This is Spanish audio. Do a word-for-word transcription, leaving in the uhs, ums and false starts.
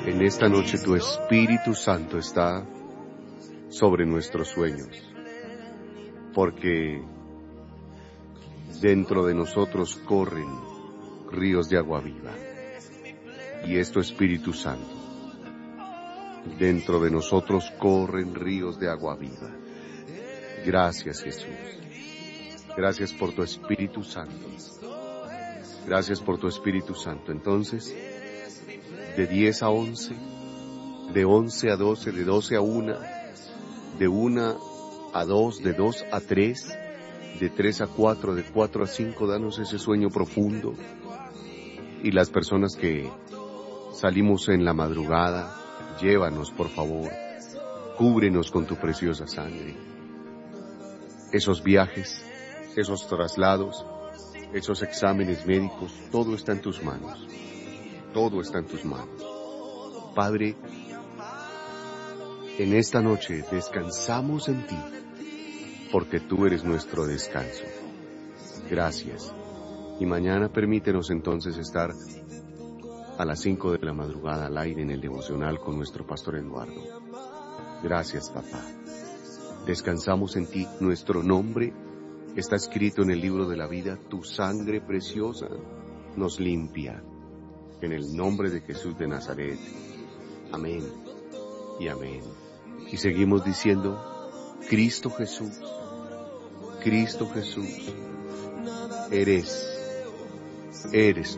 En esta noche tu Espíritu Santo está sobre nuestros sueños, porque dentro de nosotros corren ríos de agua viva. Y es tu Espíritu Santo. Dentro de nosotros corren ríos de agua viva. Gracias, Jesús. Gracias por tu Espíritu Santo. Gracias por tu Espíritu Santo. Entonces, de diez a once, de once a doce, de doce a una, de una a dos, de dos a tres, de tres a cuatro, de cuatro a cinco, danos ese sueño profundo. Y las personas que salimos en la madrugada, llévanos, por favor, cúbrenos con tu preciosa sangre. Esos viajes, esos traslados, esos exámenes médicos, todo está en tus manos. Todo está en tus manos. Padre, en esta noche descansamos en ti, porque tú eres nuestro descanso. Gracias. Y mañana permítenos entonces estar a las cinco de la madrugada al aire en el devocional con nuestro pastor Eduardo. Gracias, papá. Descansamos en ti. Nuestro nombre está escrito en el libro de la vida. Tu sangre preciosa nos limpia. En el nombre de Jesús de Nazaret. Amén y amén. Y seguimos diciendo, Cristo Jesús, Cristo Jesús, eres, eres